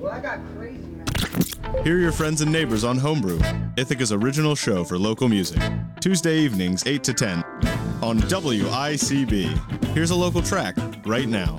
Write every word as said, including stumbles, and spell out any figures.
I got crazy, man. Hear your friends and neighbors on Homebrew, Ithaca's original show for local music. Tuesday evenings, eight to ten, on W I C B. Here's a local track right now.